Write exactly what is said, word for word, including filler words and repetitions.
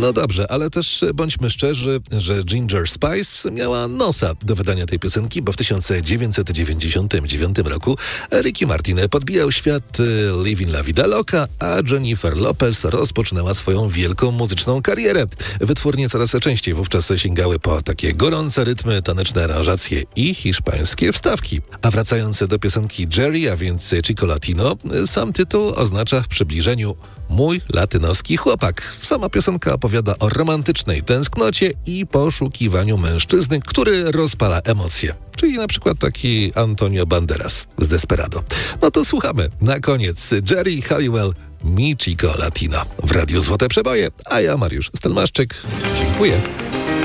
No dobrze, ale też bądźmy szczerzy, że Ginger Spice miała nosa do wydania tej piosenki, bo w tysiąc dziewięćset dziewięćdziesiątym dziewiątym roku Ricky Martin podbijał świat Living La Vida Loca, a Jennifer Lopez rozpoczynała swoją wielką muzyczną karierę. Wytwórnie coraz częściej wówczas sięgały po takie gorące rytmy, taneczne aranżacje i hiszpańskie wstawki. A wracając do piosenki Jerry, a więc Chico Latino, sam tytuł oznacza w przybliżeniu mój latynoski chłopak. Sama piosenka opowiada o romantycznej tęsknocie i poszukiwaniu mężczyzny, który rozpala emocje. Czyli na przykład taki Antonio Banderas z Desperado. No to słuchamy. Na koniec Jerry Halliwell, Mi Chico Latino w Radiu Złote Przeboje, a ja Mariusz Stelmaszczyk. Dziękuję.